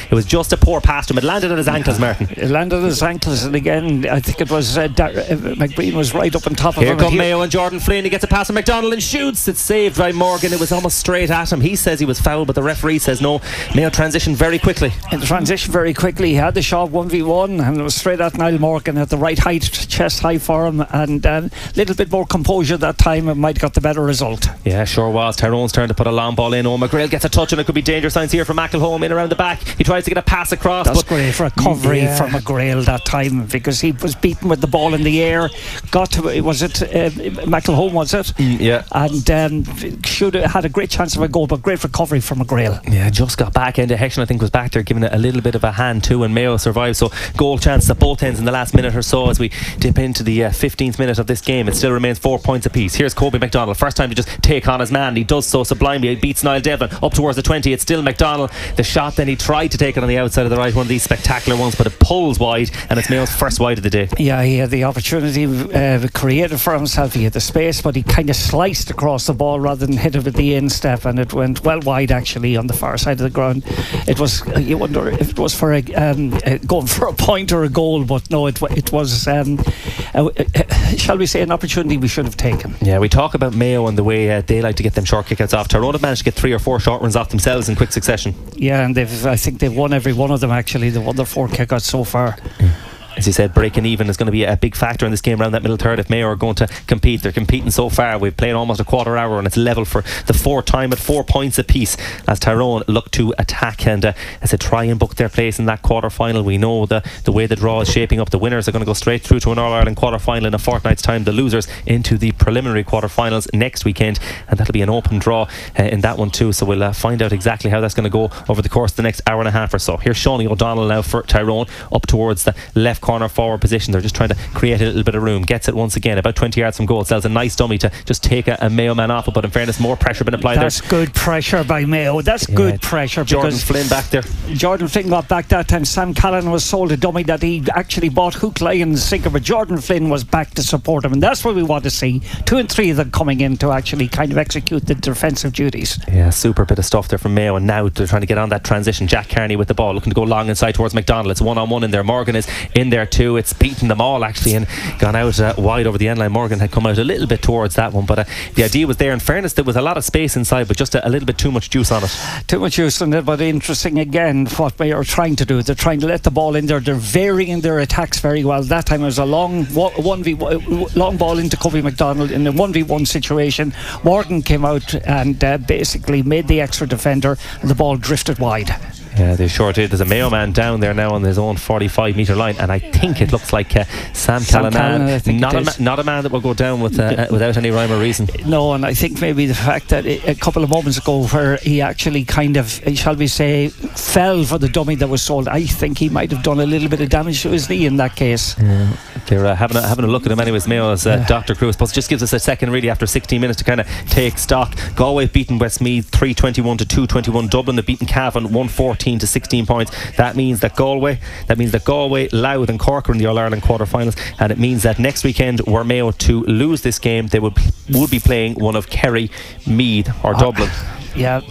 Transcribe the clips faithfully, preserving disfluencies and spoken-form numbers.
It was just a poor pass to him. It landed on his ankles, Martin. It landed on his ankles, and again, I think it was uh, Dar- uh, McBreen was right up on top of Here him. come Mayo and Jordan Flynn. He gets a pass from McDonald and shoots. It's saved by Morgan. It was almost straight at him. He says he was fouled, but the referee says no. Mayo transitioned very quickly. In the transition very quickly, he had the shot one v one, and it was straight at Niall Morgan at the right height, chest high for him, and a um, little bit more composure that time, and might have got the better result. Yeah, sure was. Tyrone's turn to put a long ball in. Oh, McGrail gets a touch, and it could be danger signs here for McElhone in around the back. He tries to get a pass across. That's but great for a recovery yeah. from McGrail that time, because he was beaten with the ball in the air. Got to, was it uh, McElhone, was it? Mm, yeah. And um, should have had a great chance of a goal, but great recovery from McGrail. Yeah, just got back into Hection, I think, was back there giving it a little bit of a hand too, and Mayo survived. So goal chances at both ends in the last minute or so as we dip into the uh, fifteenth minute of this game. It still remains four points apiece. Here's Kobe McDonald, first time to just take on his man. He does so sublimely. He beats Niall Devlin up towards the twenty. It's still McDonald. The shot, then he tried to take it on the outside of the right, one of these spectacular ones, but it pulls wide, and it's Mayo's first wide of the day. Yeah, he had the opportunity uh, created for himself. He had the space, but he kind of sliced across the ball rather than hit it with the instep, and it went well wide actually on the far side of the ground. It was, you wonder if it was for a, um, uh, going for a point or a goal, but no, it, it was um, uh, uh, shall we say, an opportunity we should have taken. Yeah, we talk about Mayo and the way uh, they like to get them short kickouts off. Tyrone have managed to get three or four short runs off themselves in quick succession. Yeah, and they've, I think they've won every one of them actually. They've won their four kickouts so far. Mm. As you said, breaking even is going to be a big factor in this game around that middle third if Mayo are going to compete. They're competing so far. We've played almost a quarter hour and it's level for the fourth time at four points apiece as Tyrone look to attack and uh, as they try and book their place in that quarter final. We know the, the way the draw is shaping up. The winners are going to go straight through to an All-Ireland quarter final in a fortnight's time. The losers into the preliminary quarter finals next weekend, and that'll be an open draw uh, in that one too. So we'll uh, find out exactly how that's going to go over the course of the next hour and a half or so. Here's Shawnee O'Donnell now for Tyrone up towards the left corner forward position. They're just trying to create a little bit of room. Gets it once again about twenty yards from goal. Sells a nice dummy to just take a, a Mayo man off it, but in fairness more pressure been applied. That's there. Good pressure by Mayo. That's yeah. good pressure. Jordan Flynn back there. Jordan Flynn got back that time. Sam Callan was sold a dummy that he actually bought hook, line and sinker, but Jordan Flynn was back to support him, and that's what we want to see. Two and three of them coming in to actually kind of execute the defensive duties. Yeah, super bit of stuff there from Mayo, and now they're trying to get on that transition. Jack Carney with the ball, looking to go long inside towards McDonald. It's one on one in there. Morgan is in there too. It's beaten them all actually and gone out uh, wide over the end line. Morgan had come out a little bit towards that one, but uh, the idea was there. In fairness, there was a lot of space inside, but just a, a little bit too much juice on it. Too much juice on it, but interesting again what they are trying to do. They're trying to let the ball in there. They're varying their attacks very well. That time it was a long one v long ball into Kobe McDonald in a one v one situation. Morgan came out and uh, basically made the extra defender, and the ball drifted wide. Yeah, they sure did. There's a Mayo man down there now on his own forty-five metre line, and I think it looks like uh, Sam, Sam Callanan, not a, ma- not a man that will go down with, uh, without any rhyme or reason. No, and I think maybe the fact that it, a couple of moments ago where he actually kind of, shall we say, fell for the dummy that was sold, I think he might have done a little bit of damage to his knee in that case. Yeah. They're uh, having, a, having a look at him anyways, Mayo's uh, yeah. Doctor Cruz, but it just gives us a second really after sixteen minutes to kind of take stock. Galway beaten Westmeath three twenty-one to two twenty-one. Dublin have beaten Cavan one fourteen to sixteen points. That means that Galway that means that Galway, Louth and Cork are in the All-Ireland quarter-finals, and it means that next weekend were Mayo to lose this game, they would, would be playing one of Kerry, Meath or Dublin. Uh, yeah,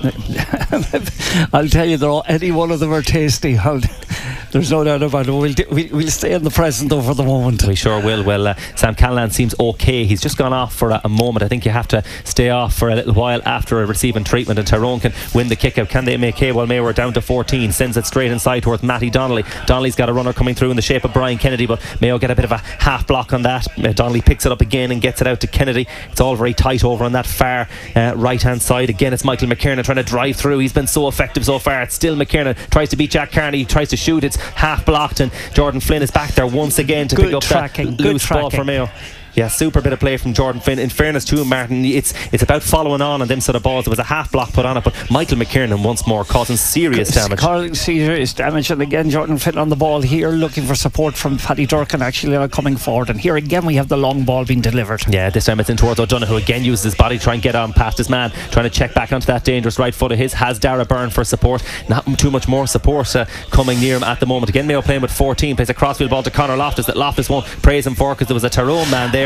I'll tell you, all, any one of them are tasty. I'll, there's no doubt about it. We'll, do, we, we'll stay in the present though for the moment. We sure will. Well, uh, Sam Callanan seems okay. He's just gone off for a, a moment. I think you have to stay off for a little while after receiving treatment, and Tyrone can win the kick out. Can they make hay? Well, Mayo are down to fourteen. Sends it straight inside towards Matty Donnelly. Donnelly's got a runner coming through in the shape of Brian Kennedy, but Mayo get a bit of a half block on that. uh, Donnelly picks it up again and gets it out to Kennedy. It's all very tight over on that far uh, right hand side. Again, it's Michael McKiernan trying to drive through. He's been so effective so far. It's still McKiernan tries to beat Jack Carney, tries to shoot. It's half blocked, and Jordan Flynn is back there once again to good pick up tracking, that loose ball for Mayo. Yeah, super bit of play from Jordan Flynn. In fairness to him, Martin, it's it's about following on on them sort of balls. There was a half block put on it, but Michael McKiernan once more causing serious damage. Causing serious damage, and again Jordan Flynn on the ball here, looking for support from Paddy Durkin actually now coming forward, and here again we have the long ball being delivered. Yeah, this time it's in towards O'Donoghue, who again uses his body to try and get on past his man, trying to check back onto that dangerous right foot of his. Has Dara Byrne for support. Not too much more support uh, coming near him at the moment. Again, Mayo playing with fourteen, plays a crossfield ball to Conor Loftus that Loftus won't praise him for because there was a Tyrone man there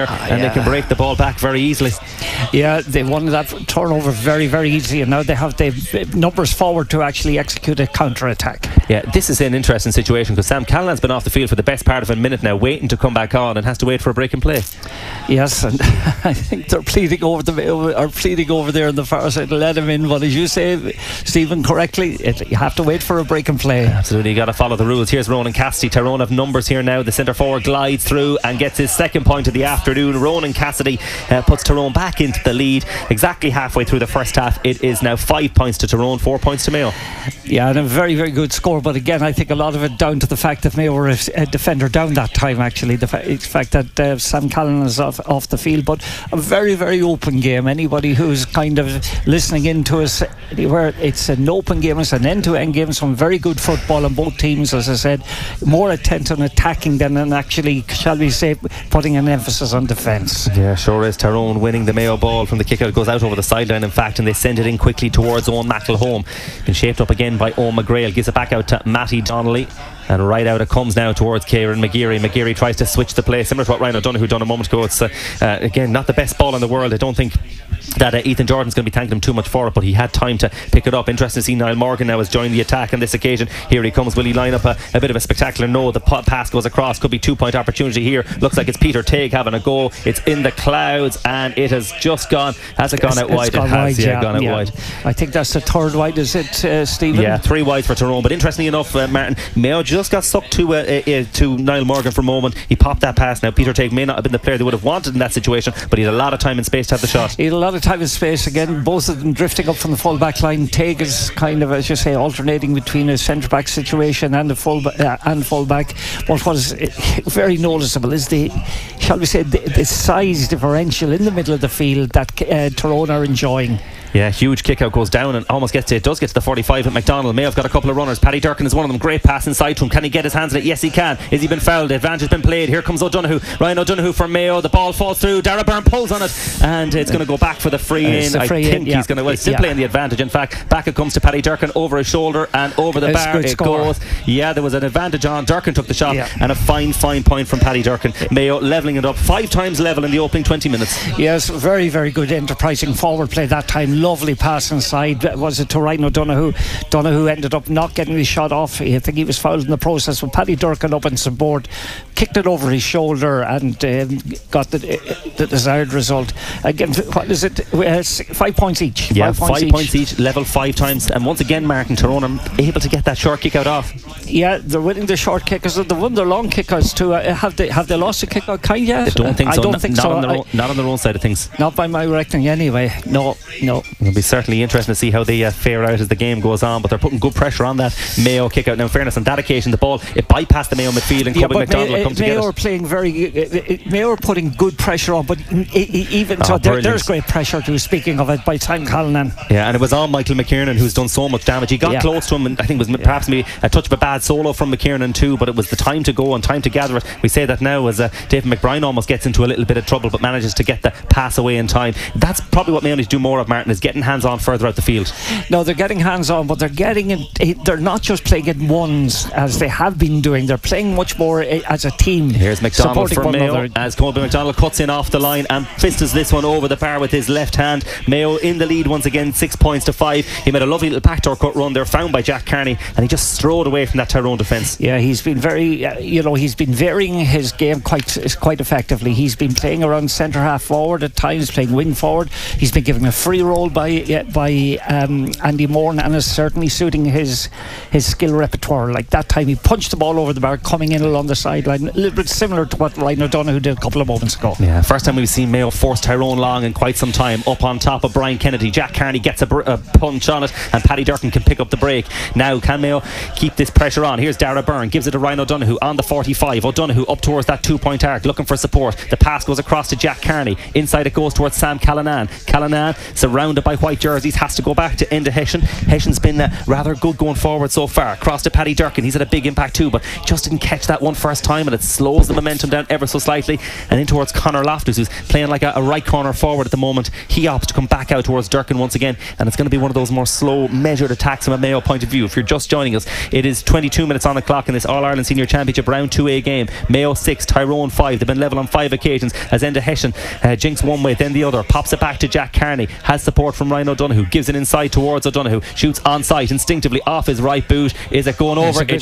there, ah, and yeah. they can break the ball back very easily. Yeah, they won that turnover very, very easily, and now they have the numbers forward to actually execute a counter-attack. Yeah, this is an interesting situation because Sam Callahan's been off the field for the best part of a minute now, waiting to come back on, and has to wait for a break and play. Yes, and I think they're pleading over the are pleading over there on the far side to let him in. But as you say, Stephen, correctly, it, you have to wait for a break and play. Absolutely, you got to follow the rules. Here's Ronan Cassidy. Tyrone have numbers here now. The centre forward glides through and gets his second point of the afternoon. Ronan Cassidy uh, puts Tyrone back into the lead exactly halfway through the first half. It is now five points to Tyrone, four points to Mayo. Yeah, and a very, very good score. But again, I think a lot of it down to the fact that Mayo were a, a defender down that time. Actually, the fa- fact that uh, Sam Callahan is off, off the field, but a very, very open game. Anybody who's kind of listening in to us anywhere, it's an open game. It's an end-to-end game. Some very good football on both teams. As I said, more intent on attacking than on actually, shall we say, putting an emphasis on defence. Yeah, sure is. Tyrone winning the Mayo ball from the kick out. It goes out over the sideline, in fact, and they send it in quickly towards Owen McElhone. Been shaped up again by Owen McGrail. Gives it back out to Matty Donnelly. And right out it comes now towards Kieran McGeary. McGeary tries to switch the play, similar to what Ryan O'Donoghue done a moment ago. It's uh, uh, again not the best ball in the world. I don't think that uh, Ethan Jordan's going to be thanking him too much for it, but he had time to pick it up. Interesting to see Niall Morgan now has joined the attack on this occasion. Here he comes. Will he line up a, a bit of a spectacular? No, the pass goes across. Could be two point opportunity here. Looks like it's Peter Teague having a go. It's in the clouds and it has just gone. Has it gone it's, out wide? It has, wide, yeah, yeah, gone out yeah. wide. I think that's the third wide, is it, uh, Stephen? Yeah, three wide for Tyrone. But interestingly enough, uh, Martin, Mayo just got stuck to uh, uh, to Niall Morgan for a moment. He popped that pass. Now Peter Teague may not have been the player they would have wanted in that situation, but he had a lot of time and space to have the shot. He had a lot of time and space. Again, both of them drifting up from the full back line. Teague is kind of, as you say, alternating between a centre back situation and a full ba- uh, and full back. But what is very noticeable is the, shall we say, the, the size differential in the middle of the field that uh, Tyrone are enjoying. Yeah, huge kick out, goes down and almost gets to it. Does get to the forty-five at McDonald. May have got a couple of runners. Paddy Durkin is one of them. Great pass inside to him. Can he get his hands on it? Yes, he can. Is he been fouled? The advantage has been played. Here comes O'Donoghue. Ryan O'Donoghue from Mayo. The ball falls through. Dara Byrne pulls on it, and it's going to go back for the free uh, in. I free think in, yeah. he's going to. Well, still yeah. playing the advantage. In fact, back it comes to Paddy Durkin over his shoulder and over the It's bar. It score. goes. Yeah, there was an advantage on. Durkin took the shot, yeah. and a fine, fine point from Paddy Durkin. Mayo levelling it up five times level in the opening twenty minutes. Yes, very, very good enterprising forward play that time. Lovely pass inside. Was it to Ryan O'Donoghue? Donoghue ended up not getting his shot off. I think he was fouled in the process. With Paddy Durkin up on support, kicked it over his shoulder and um, got the, the desired result. Again, what is it? Uh, five points each. Yeah, five, points, five each. points each, level five times. And once again, Martin, Tyrone are able to get that short kick out off. Yeah, they're winning the short kickers. They've won their long kickers too. Uh, have they have they lost a kick out kind yet? I don't think so. I don't N- think not so. On their I, own, not on their own side of things. Not by my reckoning anyway. No, no. It'll be certainly interesting to see how they uh, fare out as the game goes on, but they're putting good pressure on that Mayo kick out. Now in fairness, on that occasion the ball, it bypassed the Mayo midfield and yeah, Cubby McDonald May, come uh, to Mayo get are it. playing very uh, uh, Mayo are putting good pressure on, but even oh, so there, brilliant. there's great pressure too, speaking of it, by Sam Callahan. Yeah, and it was on Michael McKiernan, who's done so much damage. He got yeah. close to him, and I think it was yeah. perhaps maybe a touch of a bad solo from McKiernan too, but it was the time to go and time to gather it. We say that now as uh, David McBride almost gets into a little bit of trouble but manages to get the pass away in time. That's probably what Mayo need to do more of, Martin, is getting hands on further out the field. No, they're getting hands on, but they're getting it, they're not just playing in ones as they have been doing. They're playing much more as a team. Here's McDonald from Mayo another. as Colby McDonald cuts in off the line and fists this one over the bar with his left hand. Mayo in the lead once again, six points to five. He made a lovely little backdoor cut run there, found by Jack Carney, and he just strode away from that Tyrone defence. Yeah, he's been very, uh, you know, he's been varying his game quite quite effectively. He's been playing around centre half forward at times, playing wing forward. He's been given a free role by uh, by um, Andy Moran, and is certainly suiting his his skill repertoire. Like that time, he punched the ball over the bar, coming in along the sideline, a little bit similar to what Ryan O'Donoghue did a couple of moments ago. Yeah, first time we've seen Mayo force Tyrone long in quite some time. Up on top of Brian Kennedy, Jack Carney gets a, br- a punch on it, and Paddy Durkin can pick up the break. Now can Mayo keep this pressure on? Here's Dara Byrne, gives it to Ryan O'Donoghue on the forty-five. O'Donoghue up towards that two point arc, looking for support. The pass goes across to Jack Carney. Inside it goes towards Sam Callanan. Callanan, surrounded by white jerseys, has to go back to Enda Hession. Hession's been uh, rather good going forward so far. Across to Paddy Durkin, he's had a big impact too, but just didn't catch that one first time, and it slows the momentum down ever so slightly. And in towards Conor Loftus, who's playing like a, a right corner forward at the moment. He opts to come back out towards Durkin once again, and it's going to be one of those more slow, measured attacks from a Mayo point of view. If you're just joining us, it is twenty twenty-two minutes on the clock in this All-Ireland Senior Championship Round two A game. Mayo six, Tyrone five. They've been level on five occasions as Enda Hession uh, jinks one way, then the other, pops it back to Jack Carney, has support from Ryan O'Donoghue, gives it inside towards O'Donoghue, shoots on sight instinctively off his right boot. Is it going over? It